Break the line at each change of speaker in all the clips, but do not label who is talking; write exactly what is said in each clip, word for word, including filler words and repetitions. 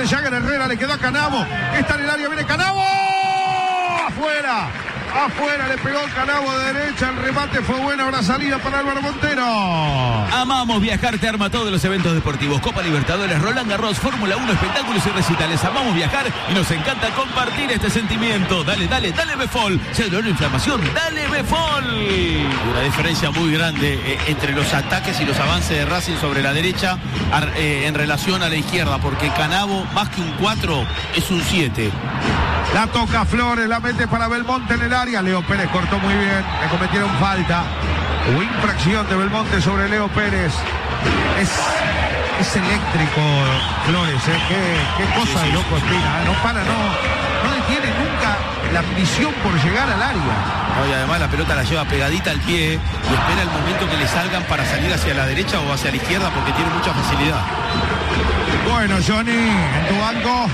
sale Jagger Herrera, le quedó a Canavo. Está en el área, viene Canavo. Afuera. Afuera, le pegó Canavo de derecha, el remate fue bueno, ahora salida para Álvaro Montero.
Amamos viajar, te arma todos los eventos deportivos, Copa Libertadores, Roland Garros, Fórmula uno, espectáculos y recitales. Amamos viajar y nos encanta compartir este sentimiento. Dale, dale, dale Befol. Se logró una inflamación, dale Befol.
Una diferencia muy grande eh, entre los ataques y los avances de Racing sobre la derecha eh, en relación a la izquierda, porque Canavo, más que un cuatro, es un siete.
La toca Flores, la mete para Belmonte en el área. Leo Pérez cortó muy bien, le cometieron falta. Hubo infracción de Belmonte sobre Leo Pérez. Es, es eléctrico Flores, ¿eh? Qué, qué cosa sí, de loco Espina. ¿eh? No para, no, no detiene nunca la ambición por llegar al área.
No, y además la pelota la lleva pegadita al pie y espera el momento que le salgan para salir hacia la derecha o hacia la izquierda porque tiene mucha facilidad.
Bueno, Johnny, en tu banco.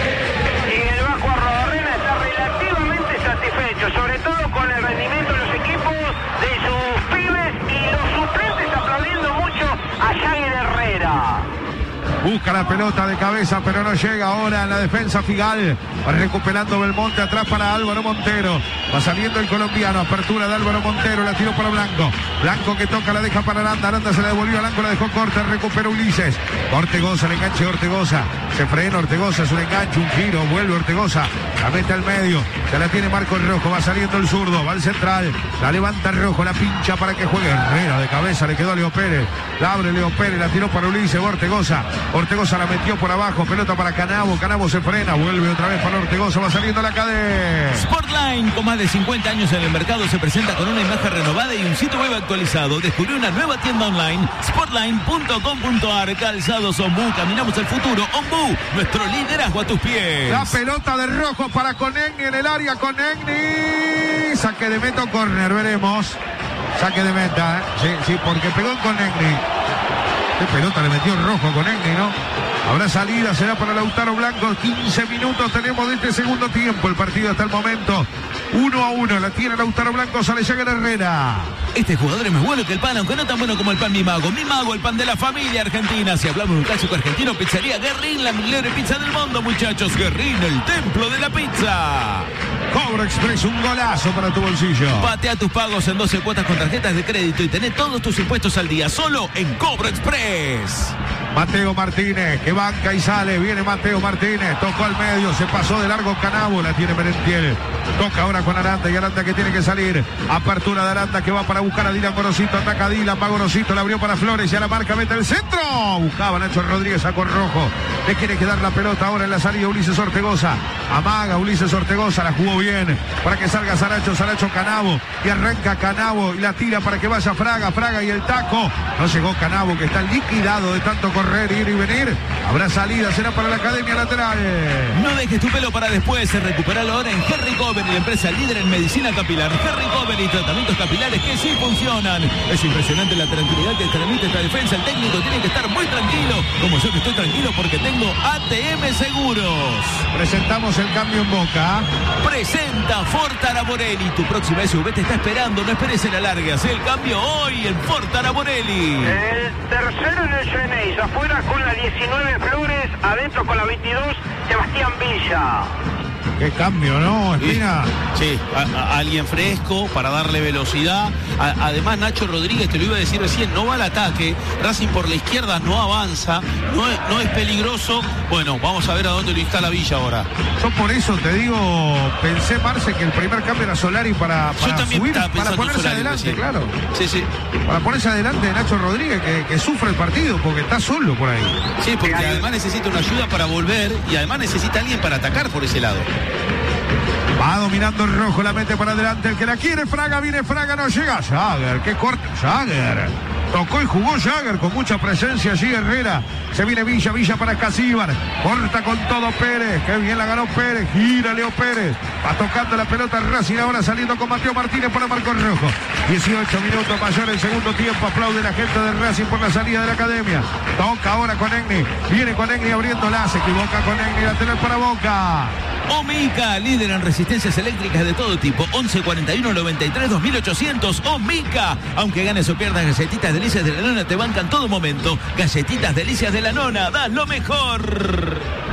Satisfecho, sobre todo con el rendimiento de los equipos, de sus pibes y los suplentes aplaudiendo mucho a Jagger Herrera.
Busca la pelota de cabeza, pero no llega ahora en la defensa Figal. Va recuperando Belmonte atrás para Álvaro Montero. Va saliendo el colombiano. Apertura de Álvaro Montero. La tiró para Blanco. Blanco que toca, la deja para Aranda. Aranda se la devolvió a Blanco, la dejó corta. Recupera Ulises. Ortegoza, el enganche de Ortegoza. Se frena Ortegoza, es un enganche, un giro. Vuelve Ortegoza. La mete al medio. Se la tiene Marcos Rojo. Va saliendo el zurdo. Va al central. La levanta Rojo. La pincha para que juegue Herrera de cabeza. Le quedó a Leo Pérez. La abre Leo Pérez. La tiró para Ulises. Ortegoza. Ortegoza la metió por abajo. Pelota para Canavo. Canavo se frena. Vuelve otra vez para Ortegoza. Va saliendo la cadena.
Sportline, con más de cincuenta años en el mercado, se presenta con una imagen renovada y un sitio web actualizado. Descubrió una nueva tienda online. Sportline punto com punto ar. Calzados Ombú. Caminamos el futuro. Ombú. Nuestro liderazgo a tus pies.
La pelota de Rojo para Conegni en el área. Conegni. Saque de meta o córner. Veremos. Saque de meta. ¿eh? Sí, sí, porque pegó en Conegni. Qué pelota le metió Rojo a Conegni, ¿no? Habrá salida, será para Lautaro Blanco. quince minutos tenemos de este segundo tiempo. El partido hasta el momento uno a uno. La tiene Lautaro Blanco, sale Jagger Herrera.
Este jugador es más bueno que el pan, aunque no tan bueno como el pan Mi Mago. Mi Mago, el pan de la familia argentina. Si hablamos de un clásico argentino, pizzería Guerrín, la mejor pizza del mundo, muchachos. Guerrín, el templo de la pizza.
Cobro Express, un golazo para tu bolsillo.
Patea tus pagos en doce cuotas con tarjetas de crédito y tené todos tus impuestos al día, solo en Cobro Express.
Mateo Martínez, que banca y sale. Viene Mateo Martínez, tocó al medio, se pasó de largo Canavo, la tiene Merentiel. Toca ahora con Aranda y Aranda que tiene que salir. Apertura de Aranda que va para buscar a Dylan Gorosito. Ataca a Dylan, va Gorosito, la abrió para Flores y a la marca mete el centro. Buscaba Nacho Rodríguez, sacó Rojo. Le quiere quedar la pelota ahora en la salida Ulises Ortegoza. Amaga Ulises Ortegoza, la jugó bien para que salga Saracho, Saracho Canavo. Y arranca Canavo y la tira para que vaya Fraga, Fraga y el taco. No llegó Canavo, que está liquidado de tanto correr, ir y venir. Habrá salida, será para la Academia Lateral.
No dejes tu pelo para después. Recupéralo ahora en Herry Coven, la empresa líder en medicina capilar. Herry Coven y tratamientos capilares que sí funcionan. Es impresionante la tranquilidad que transmite esta defensa. El técnico tiene que estar muy tranquilo, como yo que estoy tranquilo porque tengo A T M Seguros.
Presentamos el cambio en Boca.
Presenta Ford Taraborelli. Tu próxima S U V te está esperando. No esperes el alargue. Haz el cambio hoy en Ford Taraborelli.
El tercero en el Geneis. Afuera con la diecinueve Flores. Adentro con la veintidós Sebastián Villa.
Qué cambio, ¿no, Espina?
Sí, sí. A, a, alguien fresco para darle velocidad. A, además, Nacho Rodríguez, te lo iba a decir recién, no va al ataque. Racing por la izquierda no avanza, no es, no es peligroso. Bueno, vamos a ver a dónde lo instala Villa ahora.
Yo por eso te digo, pensé, Marce, que el primer cambio era Solari para, para
Yo también
subir,
estaba
para ponerse
Solari,
adelante,
sí.
claro.
Sí, sí.
Para ponerse adelante de Nacho Rodríguez, que, que sufre el partido, porque está solo por ahí.
Sí, porque además necesita una ayuda para volver y además necesita alguien para atacar por ese lado.
Va dominando el Rojo, la mete para adelante. El que la quiere, Fraga, viene Fraga, no llega. Jagger, qué corte. Jagger. Tocó y jugó Jagger con mucha presencia allí Herrera. Se viene Villa, Villa para Casíbar. Corta con todo Pérez. Qué bien la ganó Pérez. Gira Leo Pérez. Va tocando la pelota Racing ahora saliendo con Mateo Martínez para Marcos Rojo. dieciocho minutos mayor el segundo tiempo. Aplaude la gente de Racing por la salida de la Academia. Toca ahora con Egni. Viene con Egni abriéndola. Se equivoca con Egni. Lateral para Boca.
Omica, líder en resistencias eléctricas de todo tipo. once cuarenta y uno noventa y tres dos mil ochocientos. Omica. Aunque ganes o pierdas, Galletitas Delicias de la Nona te bancan todo momento. Galletitas Delicias de la Nona, das lo mejor.